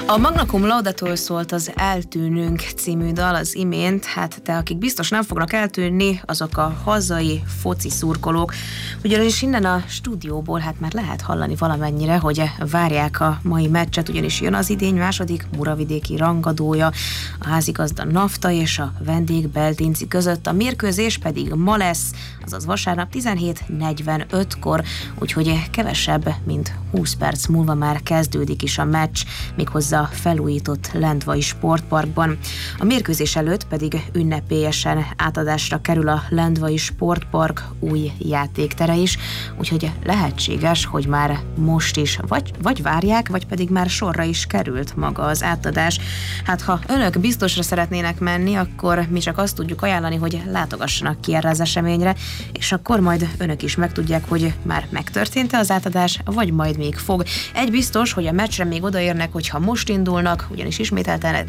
A Magna Cum Laude-tól szólt az Eltűnünk című dal az imént, de akik biztos nem fognak eltűnni, azok a hazai foci szurkolók, ugyanis innen a stúdióból már lehet hallani valamennyire, hogy várják a mai meccset, ugyanis jön az idény második muravidéki rangadója, a házigazda Nafta és a vendég Beltinci között, a mérkőzés pedig ma lesz, azaz vasárnap 17:45-kor, úgyhogy kevesebb, mint 20 perc múlva már kezdődik is a meccs, méghozzá a felújított Lendvai Sportparkban. A mérkőzés előtt pedig ünnepélyesen átadásra kerül a Lendvai Sportpark új játéktere is, úgyhogy lehetséges, hogy már most is vagy várják, vagy pedig már sorra is került maga az átadás. Ha önök biztosra szeretnének menni, akkor mi csak azt tudjuk ajánlani, hogy látogassanak ki erre az eseményre, és akkor majd önök is megtudják, hogy már megtörtént-e az átadás, vagy majd még fog. Egy biztos, hogy a meccsre még odaérnek, hogyha most indulnak, ugyanis ismételten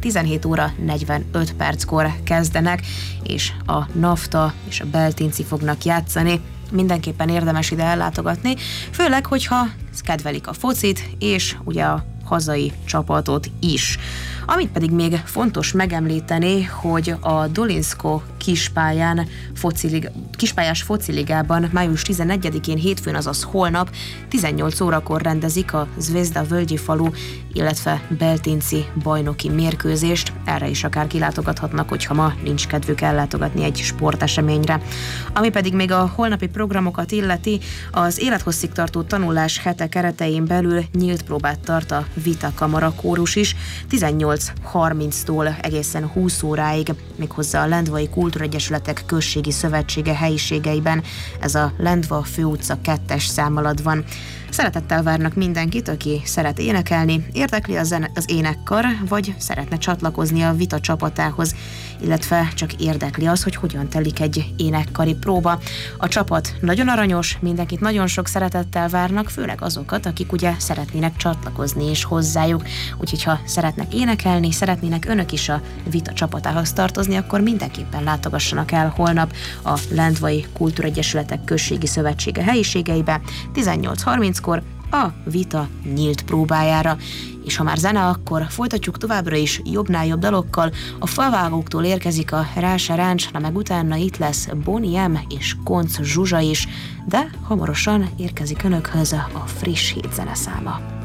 17:45 kezdenek, és a Nafta és a Beltinci fognak játszani. Mindenképpen érdemes ide ellátogatni, főleg, hogyha kedvelik a focit, és ugye a hazai csapatot is. Amit pedig még fontos megemlíteni, hogy a Dolinsko kispályás fociligában május 11-én hétfőn, azaz holnap 18 órakor rendezik a Zvezda Völgyifalu, illetve Beltinci bajnoki mérkőzést. Erre is akár kilátogathatnak, hogyha ma nincs kedvük ellátogatni egy sporteseményre. Ami pedig még a holnapi programokat illeti, az élethosszig tartó tanulás hete keretein belül nyílt próbát tart a Vita Kamara kórus is, 18:30-tól egészen 20 óráig, méghozzá a Lendvai Kultúregyesületek Községi Szövetsége helyiségeiben. Ez a Lendva főutca 2-es szám alatt van. Szeretettel várnak mindenkit, aki szeret énekelni, érdekli az énekkar, vagy szeretne csatlakozni a Vita csapatához, illetve csak érdekli az, hogy hogyan telik egy énekkari próba. A csapat nagyon aranyos, mindenkit nagyon sok szeretettel várnak, főleg azokat, akik ugye szeretnének csatlakozni is hozzájuk. Úgyhogy ha szeretnek énekelni, szeretnének önök is a Vita csapatához tartozni, akkor mindenképpen látogassanak el holnap a Lendvai Kultúregyesületek Községi Szövetsége helyiségeibe 18:30-kor a Vita nyílt próbájára. És ha már zene, akkor folytatjuk továbbra is jobbnál jobb dalokkal. A Falvágóktól érkezik a Rása Ráncs, meg utána itt lesz Bonnie M és Koncz Zsuzsa is, de hamarosan érkezik önökhöz a friss hét zeneszáma.